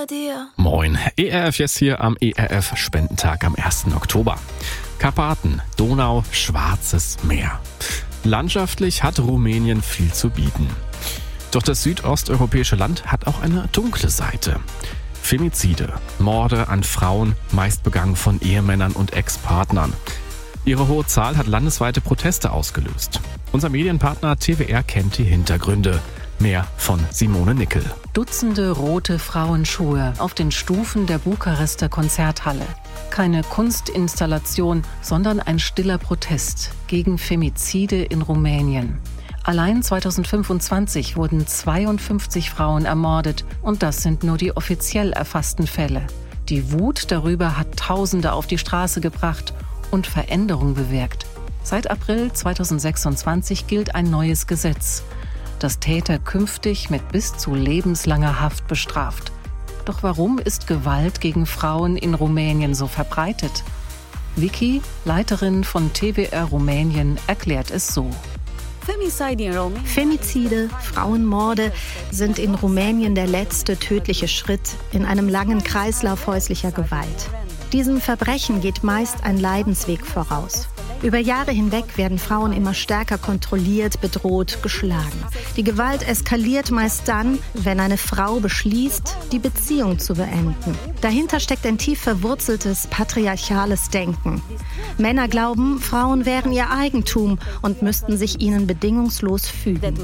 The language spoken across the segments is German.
bei dir? Moin, ERF jetzt hier am ERF-Spendentag am 1. Oktober. Karpaten, Donau, Schwarzes Meer. Landschaftlich hat Rumänien viel zu bieten. Doch das südosteuropäische Land hat auch eine dunkle Seite. Femizide, Morde an Frauen, meist begangen von Ehemännern und Ex-Partnern. Ihre hohe Zahl hat landesweite Proteste ausgelöst. Unser Medienpartner TWR kennt die Hintergründe. Mehr von Simone Nickel. Dutzende rote Frauenschuhe auf den Stufen der Bukarester Konzerthalle. Keine Kunstinstallation, sondern ein stiller Protest gegen Femizide in Rumänien. Allein 2025 wurden 52 Frauen ermordet und das sind nur die offiziell erfassten Fälle. Die Wut darüber hat Tausende auf die Straße gebracht und Veränderung bewirkt. Seit April 2026 gilt ein neues Gesetz, das Täter künftig mit bis zu lebenslanger Haft bestraft. Doch warum ist Gewalt gegen Frauen in Rumänien so verbreitet? Vicky, Leiterin von TWR Rumänien, erklärt es so. Femizide, Frauenmorde sind in Rumänien der letzte tödliche Schritt in einem langen Kreislauf häuslicher Gewalt. Diesem Verbrechen geht meist ein Leidensweg voraus. Über Jahre hinweg werden Frauen immer stärker kontrolliert, bedroht, geschlagen. Die Gewalt eskaliert meist dann, wenn eine Frau beschließt, die Beziehung zu beenden. Dahinter steckt ein tief verwurzeltes patriarchales Denken. Männer glauben, Frauen wären ihr Eigentum und müssten sich ihnen bedingungslos fügen.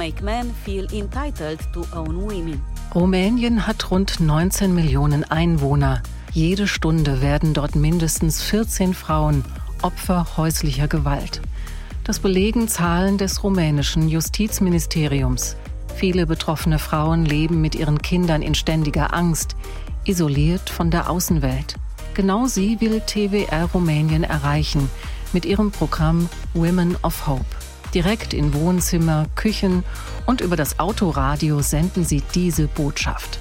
Rumänien hat rund 19 Millionen Einwohner. Jede Stunde werden dort mindestens 14 Frauen Opfer häuslicher Gewalt. Das belegen Zahlen des rumänischen Justizministeriums. Viele betroffene Frauen leben mit ihren Kindern in ständiger Angst, isoliert von der Außenwelt. Genau sie will TWR Rumänien erreichen mit ihrem Programm Women of Hope. Direkt in Wohnzimmer, Küchen und über das Autoradio senden sie diese Botschaft.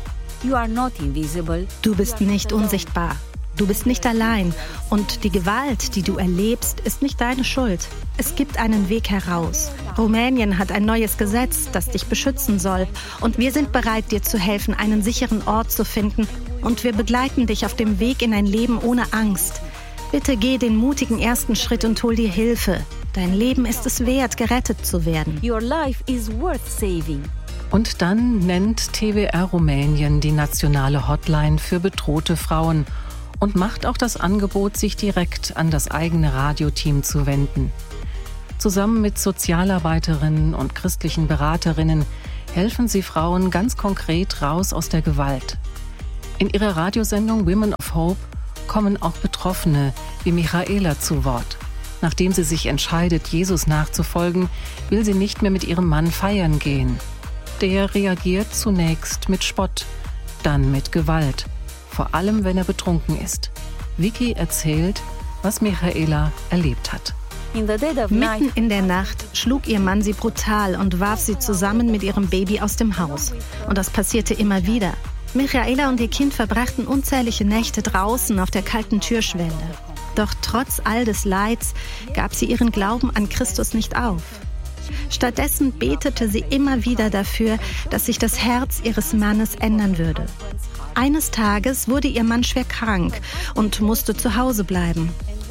Du bist nicht unsichtbar. Du bist nicht allein und die Gewalt, die du erlebst, ist nicht deine Schuld. Es gibt einen Weg heraus. Rumänien hat ein neues Gesetz, das dich beschützen soll. Und wir sind bereit, dir zu helfen, einen sicheren Ort zu finden. Und wir begleiten dich auf dem Weg in ein Leben ohne Angst. Bitte geh den mutigen ersten Schritt und hol dir Hilfe. Dein Leben ist es wert, gerettet zu werden. Your life is worth saving. Und dann nennt TWR Rumänien die nationale Hotline für bedrohte Frauen und macht auch das Angebot, sich direkt an das eigene Radioteam zu wenden. Zusammen mit Sozialarbeiterinnen und christlichen Beraterinnen helfen sie Frauen ganz konkret raus aus der Gewalt. In ihrer Radiosendung Women of Hope kommen auch Betroffene wie Michaela zu Wort. Nachdem sie sich entscheidet, Jesus nachzufolgen, will sie nicht mehr mit ihrem Mann feiern gehen. Der reagiert zunächst mit Spott, dann mit Gewalt. Vor allem, wenn er betrunken ist. Vicky erzählt, was Michaela erlebt hat. Mitten in der Nacht schlug ihr Mann sie brutal und warf sie zusammen mit ihrem Baby aus dem Haus. Und das passierte immer wieder. Michaela und ihr Kind verbrachten unzählige Nächte draußen auf der kalten Türschwelle. Doch trotz all des Leids gab sie ihren Glauben an Christus nicht auf. Stattdessen betete sie immer wieder dafür, dass sich das Herz ihres Mannes ändern würde. Eines Tages wurde ihr Mann schwer krank und musste zu Hause bleiben.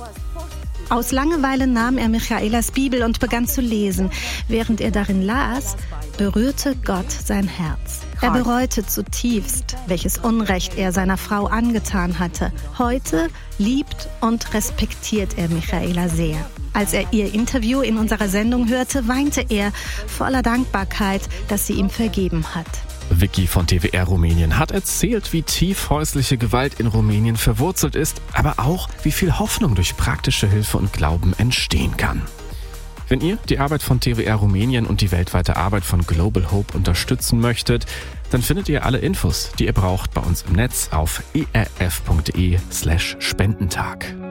Aus Langeweile nahm er Michaelas Bibel und begann zu lesen. Während er darin las, berührte Gott sein Herz. Er bereute zutiefst, welches Unrecht er seiner Frau angetan hatte. Heute liebt und respektiert er Michaela sehr. Als er ihr Interview in unserer Sendung hörte, weinte er voller Dankbarkeit, dass sie ihm vergeben hat. Vicky von TWR Rumänien hat erzählt, wie tief häusliche Gewalt in Rumänien verwurzelt ist, aber auch, wie viel Hoffnung durch praktische Hilfe und Glauben entstehen kann. Wenn ihr die Arbeit von TWR Rumänien und die weltweite Arbeit von Global Hope unterstützen möchtet, dann findet ihr alle Infos, die ihr braucht, bei uns im Netz auf erf.de/Spendentag.